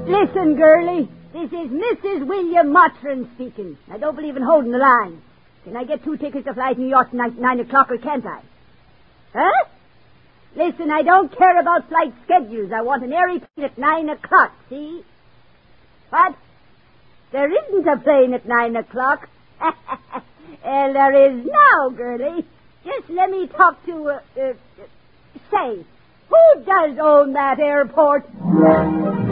Listen, girlie. This is Mrs. William Mottram speaking. I don't believe in holding the line. Can I get 2 tickets to fly to New York tonight at 9 o'clock, or can't I? Huh? Listen, I don't care about flight schedules. I want an airy plane at 9 o'clock, see? What? There isn't a plane at 9 o'clock. Well, there is now, girlie. Just let me talk to, say, who does own that airport?